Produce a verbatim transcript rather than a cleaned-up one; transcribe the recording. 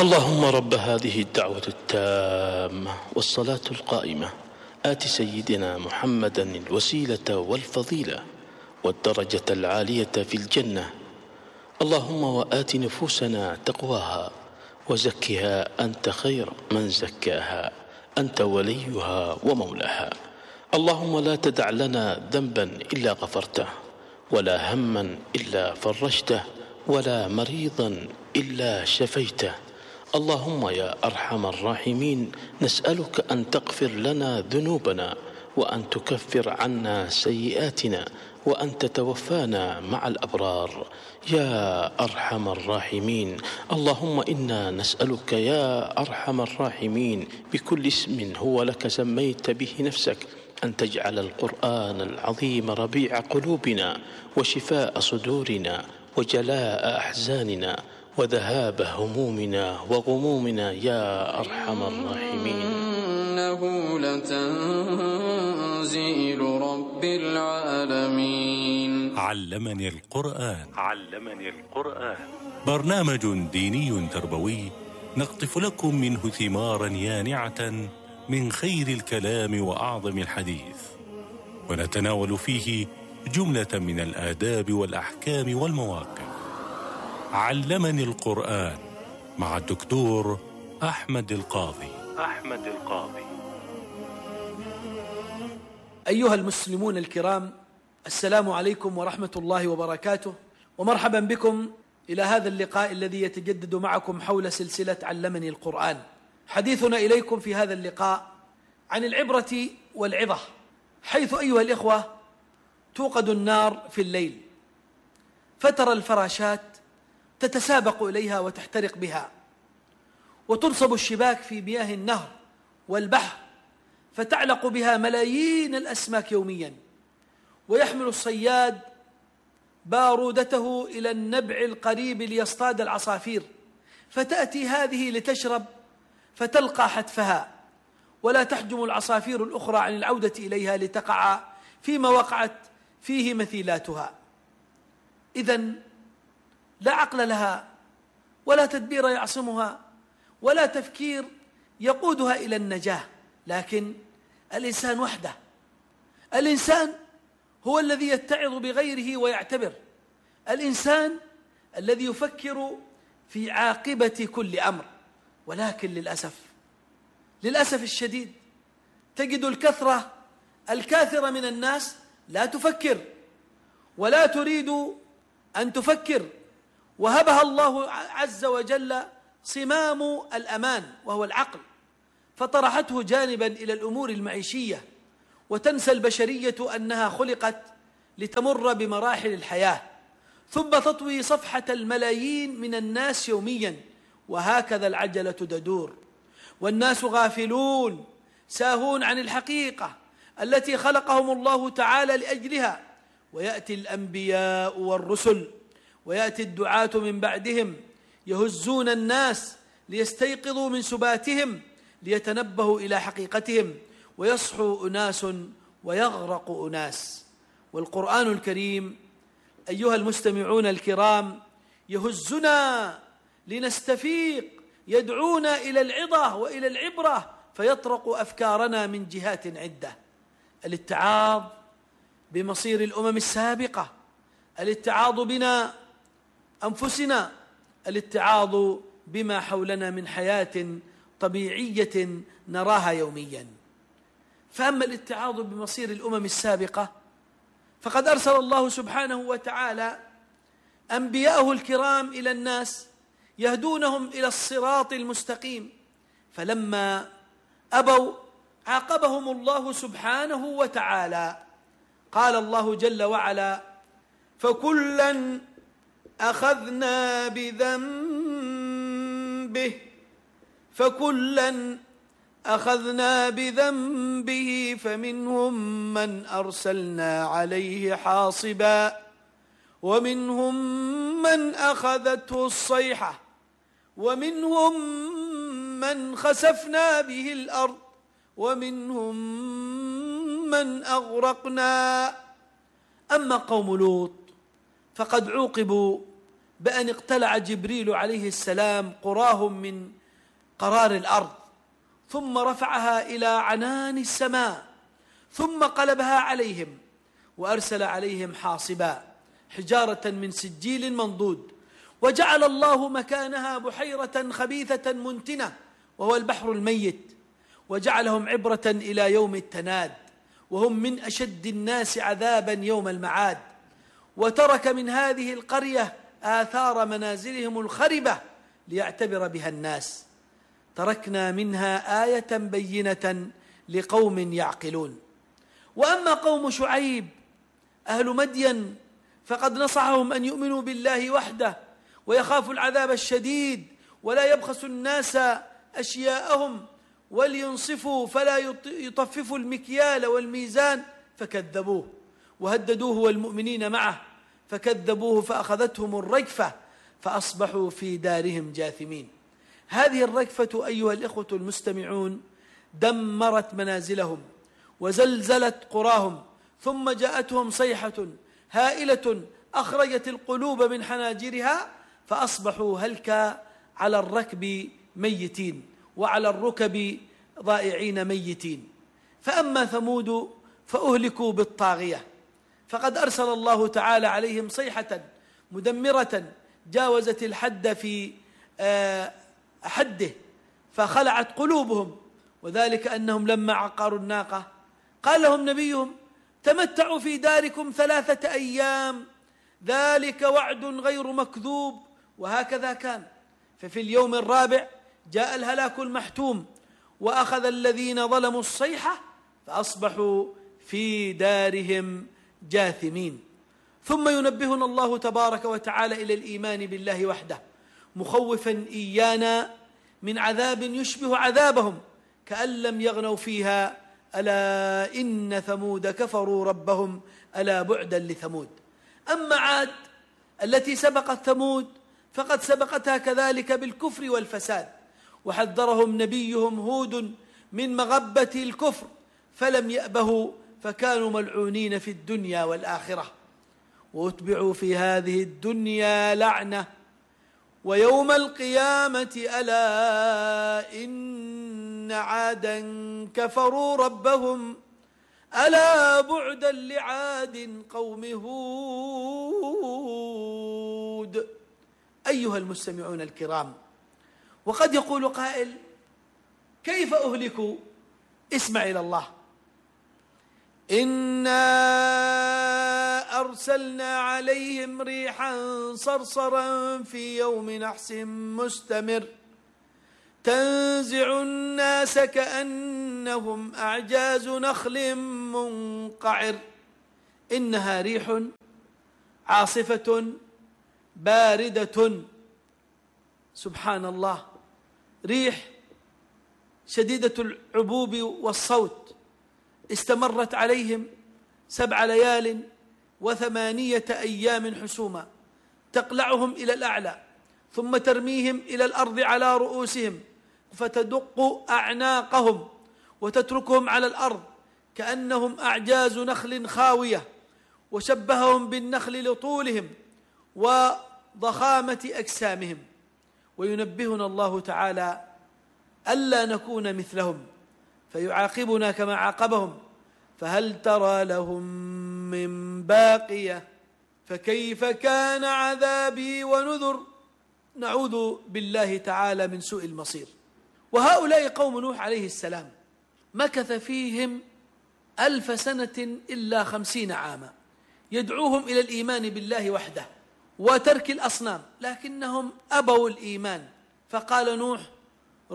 اللهم رب هذه الدعوة التامة والصلاة القائمة آت سيدنا محمدا الوسيلة والفضيلة والدرجة العالية في الجنة. اللهم وآت نفوسنا تقواها وزكها أنت خير من زكاها، أنت وليها ومولاها. اللهم لا تدع لنا ذنبا إلا غفرته، ولا هما إلا فرجته، ولا مريضا إلا شفيته. اللهم يا أرحم الراحمين نسألك أن تغفر لنا ذنوبنا، وأن تكفر عنا سيئاتنا، وأن تتوفانا مع الأبرار يا أرحم الراحمين. اللهم إنا نسألك يا أرحم الراحمين بكل اسم هو لك سميت به نفسك أن تجعل القرآن العظيم ربيع قلوبنا وشفاء صدورنا وجلاء أحزاننا وذهاب همومنا وغمومنا يا أرحم الراحمين. إنه لتنزيل رب العالمين. علمني القرآن. علمني القرآن برنامج ديني تربوي نقطف لكم منه ثمارا يانعة من خير الكلام وأعظم الحديث، ونتناول فيه جملة من الآداب والأحكام والمواقف. علمني القرآن مع الدكتور أحمد القاضي. أحمد القاضي. أيها المسلمون الكرام، السلام عليكم ورحمة الله وبركاته، ومرحبا بكم إلى هذا اللقاء الذي يتجدد معكم حول سلسلة علمني القرآن. حديثنا إليكم في هذا اللقاء عن العبرة والعظة، حيث أيها الإخوة توقد النار في الليل، فترى الفراشات تتسابق إليها وتحترق بها، وتنصب الشباك في مياه النهر والبحر فتعلق بها ملايين الأسماك يوميا، ويحمل الصياد بارودته إلى النبع القريب ليصطاد العصافير، فتأتي هذه لتشرب فتلقى حتفها، ولا تحجم العصافير الأخرى عن العودة إليها لتقع فيما وقعت فيه مثيلاتها. إذن لا عقل لها، ولا تدبير يعصمها، ولا تفكير يقودها إلى النجاة. لكن الإنسان وحده، الإنسان هو الذي يتعظ بغيره ويعتبر، الإنسان الذي يفكر في عاقبة كل أمر. ولكن للأسف للأسف الشديد تجد الكثرة الكاثرة من الناس لا تفكر ولا تريد أن تفكر، وهبها الله عز وجل صمام الأمان وهو العقل، فطرحته جانبا إلى الأمور المعيشية، وتنسى البشرية أنها خلقت لتمر بمراحل الحياة، ثم تطوي صفحة الملايين من الناس يوميا، وهكذا العجلة تدور، والناس غافلون ساهون عن الحقيقة التي خلقهم الله تعالى لأجلها. ويأتي الأنبياء والرسل، ويأتي الدعاة من بعدهم يهزون الناس ليستيقظوا من سباتهم، ليتنبهوا إلى حقيقتهم، ويصحو أناس ويغرق أناس. والقرآن الكريم أيها المستمعون الكرام يهزنا لنستفيق، يدعونا إلى العظة وإلى العبرة، فيطرق أفكارنا من جهات عدة: الاتعاظ بمصير الأمم السابقة، الاتعاظ بنا أنفسنا، الاتعاظ بما حولنا من حياة طبيعية نراها يوميا. فأما الاتعاظ بمصير الأمم السابقة فقد أرسل الله سبحانه وتعالى أنبياءه الكرام إلى الناس يهدونهم إلى الصراط المستقيم، فلما أبوا عاقبهم الله سبحانه وتعالى. قال الله جل وعلا: فكلا أخذنا بذنبه فكلا أخذنا بذنبه فمنهم من أرسلنا عليه حاصبا، ومنهم من أخذته الصيحة، ومنهم من خسفنا به الأرض، ومنهم من أغرقنا. أما قوم لوط فقد عوقبوا بأن اقتلع جبريل عليه السلام قراهم من قرار الأرض، ثم رفعها إلى عنان السماء، ثم قلبها عليهم وأرسل عليهم حاصبا حجارة من سجيل منضود، وجعل الله مكانها بحيرة خبيثة منتنة وهو البحر الميت، وجعلهم عبرة إلى يوم التناد، وهم من أشد الناس عذابا يوم المعاد. وترك من هذه القرية آثار منازلهم الخربة ليعتبر بها الناس. تركنا منها آية بينة لقوم يعقلون. وأما قوم شعيب أهل مدين فقد نصحهم أن يؤمنوا بالله وحده ويخافوا العذاب الشديد ولا يبخسوا الناس أشياءهم ولينصفوا فلا يطففوا المكيال والميزان، فكذبوه وهددوه والمؤمنين معه فكذبوه فأخذتهم الرجفة فأصبحوا في دارهم جاثمين. هذه الرجفة أيها الإخوة المستمعون دمرت منازلهم وزلزلت قراهم، ثم جاءتهم صيحة هائلة أخرجت القلوب من حناجرها فأصبحوا هلكا على الركب ميتين وعلى الركب ضائعين ميتين. فأما ثمود فأهلكوا بالطاغية، فقد أرسل الله تعالى عليهم صيحة مدمرة جاوزت الحد في حده فخلعت قلوبهم، وذلك أنهم لما عقروا الناقة قال لهم نبيهم تمتعوا في داركم ثلاثة أيام ذلك وعد غير مكذوب، وهكذا كان. ففي اليوم الرابع جاء الهلاك المحتوم وأخذ الذين ظلموا الصيحة فأصبحوا في دارهم جاثمين. ثم ينبهنا الله تبارك وتعالى إلى الإيمان بالله وحده، مخوفا إيانا من عذاب يشبه عذابهم كأن لم يغنوا فيها ألا إن ثمود كفروا ربهم ألا بعدا لثمود. أما عاد التي سبقت ثمود فقد سبقتها كذلك بالكفر والفساد، وحذرهم نبيهم هود من مغبة الكفر فلم يأبهوا فكانوا ملعونين في الدنيا والآخرة، واتبعوا في هذه الدنيا لعنة ويوم القيامة ألا إن عادا كفروا ربهم ألا بعدا لعاد قوم هود. أيها المستمعون الكرام، وقد يقول قائل كيف أهلكوا؟ اسمع إلى الله. إنا أرسلنا عليهم ريحا صرصرا في يوم نحس مستمر تنزع الناس كأنهم أعجاز نخل منقعر إنها ريح عاصفة باردة. سبحان الله، ريح شديدة العبوب والصوت استمرت عليهم سبع ليال وثمانية أيام حسوما تقلعهم إلى الأعلى ثم ترميهم إلى الأرض على رؤوسهم فتدق أعناقهم وتتركهم على الأرض كأنهم أعجاز نخل خاوية، وشبههم بالنخل لطولهم وضخامة أجسامهم. وينبهنا الله تعالى ألا نكون مثلهم فيعاقبنا كما عاقبهم فهل ترى لهم من باقية فكيف كان عذابي ونذر. نعوذ بالله تعالى من سوء المصير. وهؤلاء قوم نوح عليه السلام مكث فيهم ألف سنة إلا خمسين عاما يدعوهم إلى الإيمان بالله وحده وترك الأصنام، لكنهم أبوا الإيمان. فقال نوح